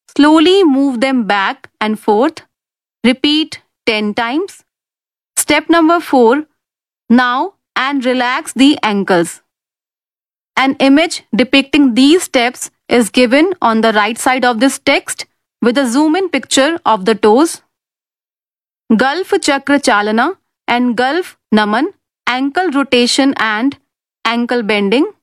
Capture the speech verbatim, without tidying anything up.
Slowly move them back and forth. Repeat ten times. Step number four. Now and relax the ankles. An image depicting these steps is given on the right side of this text with a zoom in picture of the toes. Gulf Chakra Chalana and Gulf Naman, ankle rotation and ankle bending.